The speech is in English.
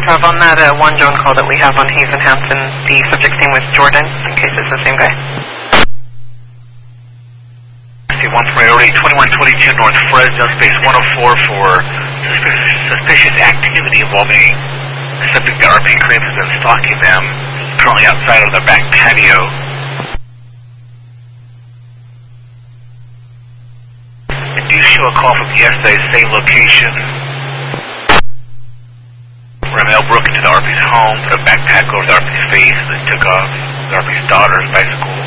have on that one drone call that we have on Hayes and Hampton, the subject's name was Jordan, in case it's the same guy. One priority, 2122 North Fresno, space 104 for suspicious activity involving a subject that RP claims has been stalking them, currently outside of the back patio. And do show a call from yesterday, same location. Ramel broke into the RP's home, put a backpack over the RP's face, and then took off the RP's daughter's bicycle.